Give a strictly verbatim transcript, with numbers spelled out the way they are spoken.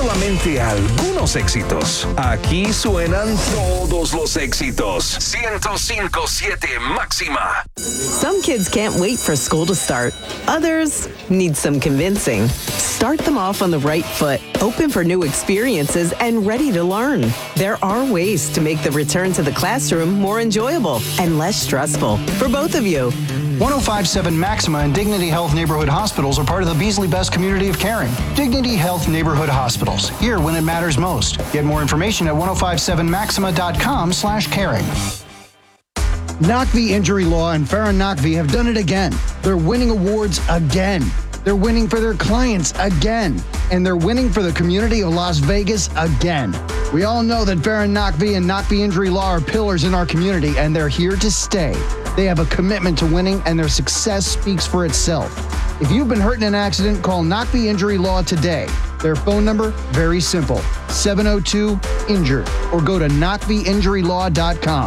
solamente algunos éxitos. Aquí suenan todos los éxitos. ciento cinco punto siete Máxima. Some kids can't wait for school to start. Others need some convincing. Start them off on the right foot, open for new experiences, and ready to learn. There are ways to make the return to the classroom more enjoyable and less stressful for both of you. one oh five point seven Maxima and Dignity Health Neighborhood Hospitals are part of the Beasley Best community of caring. Dignity Health Neighborhood Hospitals, here when it matters most. Get more information at ten fifty-seven maxima dot com slash caring. Nakvi Injury Law and Farron Nakvi have done it again. They're winning awards again. They're winning for their clients again. And they're winning for the community of Las Vegas again. We all know that Farron Nakvi and Nakvi Injury Law are pillars in our community, and they're here to stay. They have a commitment to winning, and their success speaks for itself. If you've been hurt in an accident, call Nakvi Injury Law today. Their phone number, very simple, seven oh two, injured, or go to nakvi injury law dot com.